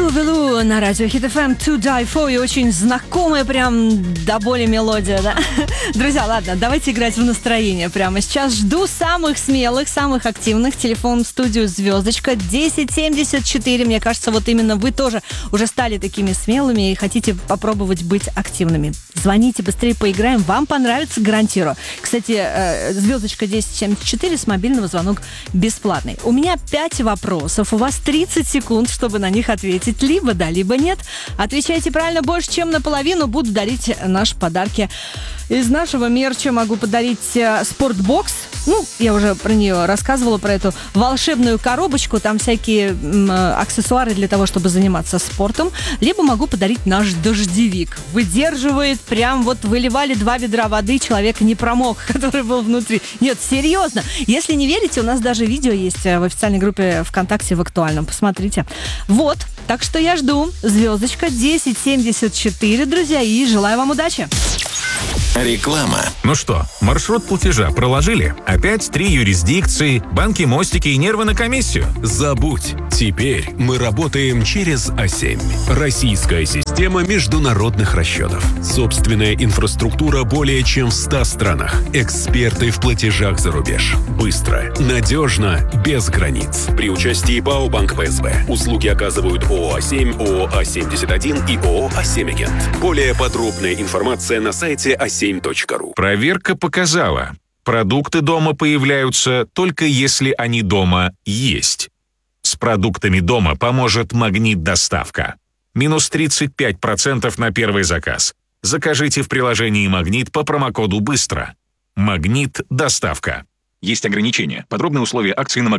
Белу на радио Hit FM To Die For. И очень знакомая прям до боли мелодия, да? Друзья, ладно, давайте играть в настроение прямо сейчас. Жду самых смелых, самых активных. Телефон в студию звездочка 1074. Мне кажется, вот именно вы тоже уже стали такими смелыми и хотите попробовать быть активными. Звоните, быстрее поиграем. Вам понравится, гарантирую. Кстати, звездочка 1074 с мобильного звонок бесплатный. У меня 5 вопросов. У вас 30 секунд, чтобы на них ответить. Либо да, либо нет. Отвечайте правильно больше, чем наполовину. Буду дарить наши подарки. Из нашего мерча могу подарить спортбокс. Ну, я уже про нее рассказывала, про эту волшебную коробочку. Там всякие аксессуары для того, чтобы заниматься спортом. Либо могу подарить наш дождевик. Выдерживает прям вот выливали 2 ведра воды, человек не промок, который был внутри. Нет, серьезно. Если не верите, у нас даже видео есть в официальной группе ВКонтакте в актуальном. Посмотрите. Вот. Так что я жду. Звездочка 1074, друзья, и желаю вам удачи. Реклама. Ну что, маршрут платежа проложили? Опять 3 юрисдикции, банки, мостики и нервы на комиссию? Забудь. Теперь мы работаем через А7. Российская система международных расчетов. Собственная инфраструктура более чем в 100 странах. Эксперты в платежах за рубеж. Быстро, надежно, без границ. При участии ПАО Банк ПСБ. Услуги оказывают ООО А7, ООО А71 и ООО А7 Агент. Более подробная информация на сайте a7.ru. Проверка показала, продукты дома появляются только если они дома есть. С продуктами дома поможет «Магнит-доставка». Минус 35% на первый заказ. Закажите в приложении «Магнит» по промокоду «Быстро». «Магнит-доставка». Есть ограничения. Подробные условия акции на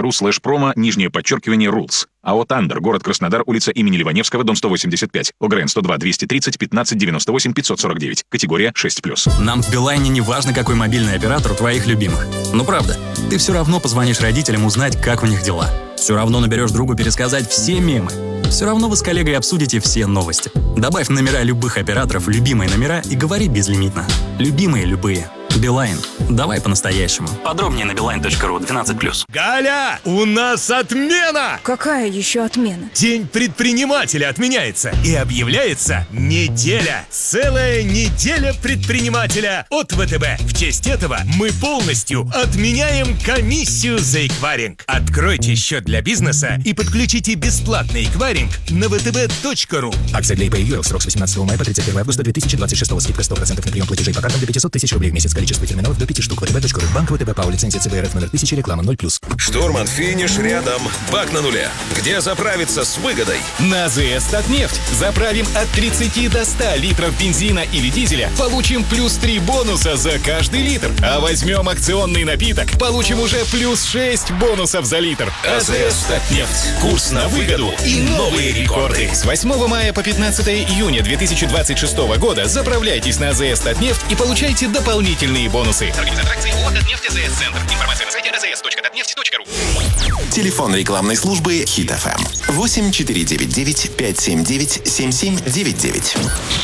magnit.ru/promo_rules. АО «Тандер», город Краснодар, улица имени Ливаневского, дом 185. ОГРН 102 230 15 98 549. Категория 6+. Нам в Билайне не важно, какой мобильный оператор у твоих любимых. Ну правда, ты все равно позвонишь родителям узнать, как у них дела. Все равно наберешь другу пересказать все мемы. Все равно вы с коллегой обсудите все новости. Добавь номера любых операторов в любимые номера и говори безлимитно. Любимые любые. Билайн. Давай по-настоящему. Подробнее на beeline.ru 12+. Галя, у нас отмена! Какая еще отмена? День предпринимателя отменяется и объявляется неделя. Целая неделя предпринимателя от ВТБ. В честь этого мы полностью отменяем комиссию за эквайринг. Откройте счет для бизнеса и подключите бесплатный эквайринг на vtb.ru. Акция для ИП срок с 18 мая по 31 августа 2026. Скидка 100% на прием платежей по картам до 500 тысяч рублей в месяц. Количество терминалов до 5 штук. vtb.ru. Банк ВТБ ПАО. Лицензия ЦБРФ номер 1000. Реклама 0+. Штурман, финиш рядом. Бак на нуле. Где заправиться с выгодой? На АЗС «Татнефть» заправим от 30 до 100 литров бензина или дизеля, получим плюс 3 бонуса за каждый литр. А возьмем акционный напиток, получим уже плюс 6 бонусов за литр. АЗС «Татнефть». Курс на выгоду и новые рекорды. С 8 мая по 15 июня 2026 года заправляйтесь на АЗС «Татнефть» и получайте дополнительные бонусы. Организатор акции ООО «Татнефть АЗС Центр». Информация на сайте azs.tatneft.ru. Телефон рекламной службы Hit FM 8499 579 7799.